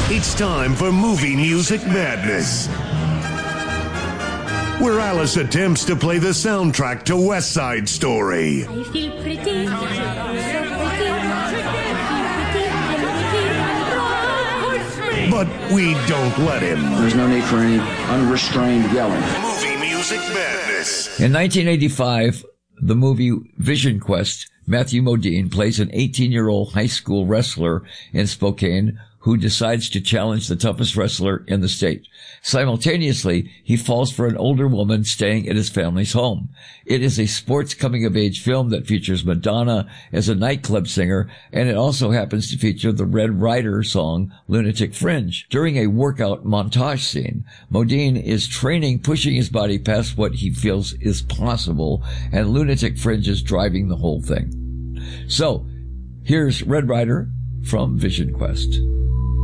It's time for Movie Music Madness, where Alice attempts to play the soundtrack to West Side Story. I feel pretty, so pretty, But we don't let him. There's no need for any unrestrained yelling. Movie Music Madness. In 1985, the movie Vision Quest, Matthew Modine plays an 18-year-old high school wrestler in Spokane who decides to challenge the toughest wrestler in the state. Simultaneously, he falls for an older woman staying at his family's home. It is a sports coming-of-age film that features Madonna as a nightclub singer, and it also happens to feature the Red Rider song Lunatic Fringe. During a workout montage scene, Modine is training, pushing his body past what he feels is possible, and Lunatic Fringe is driving the whole thing. So, here's Red Rider from Vision Quest.